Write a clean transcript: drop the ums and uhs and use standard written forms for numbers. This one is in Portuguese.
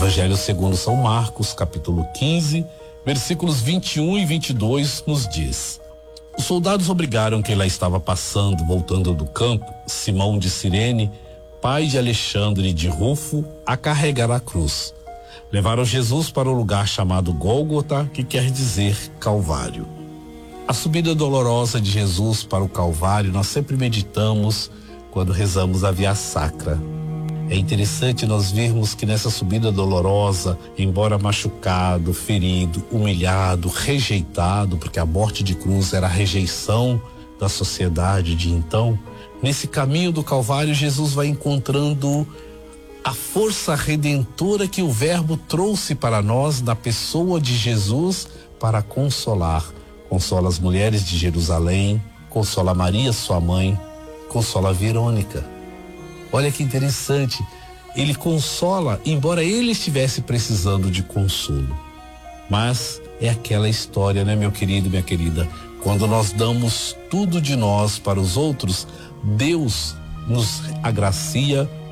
Evangelho segundo São Marcos, capítulo 15, versículos 21 e 22 nos diz: os soldados obrigaram quem lá estava passando, voltando do campo, Simão de Cirene, pai de Alexandre de Rufo, a carregar a cruz. Levaram Jesus para o lugar chamado Gólgota, que quer dizer Calvário. A subida dolorosa de Jesus para o Calvário nós sempre meditamos quando rezamos a Via Sacra. É interessante nós vermos que nessa subida dolorosa, embora machucado, ferido, humilhado, rejeitado, porque a morte de cruz era a rejeição da sociedade de então, nesse caminho do Calvário Jesus vai encontrando a força redentora que o Verbo trouxe para nós na pessoa de Jesus para consolar. Consola as mulheres de Jerusalém, consola Maria, sua mãe, consola a Verônica. Olha que interessante, ele consola, embora ele estivesse precisando de consolo. Mas é aquela história, né, meu querido e minha querida? Quando nós damos tudo de nós para os outros, Deus nos agracia